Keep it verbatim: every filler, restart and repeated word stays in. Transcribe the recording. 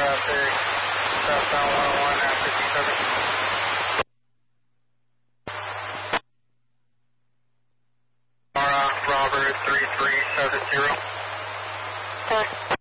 traffic, southbound one oh one at fifty-seven. Mara, Robert three three seven zero.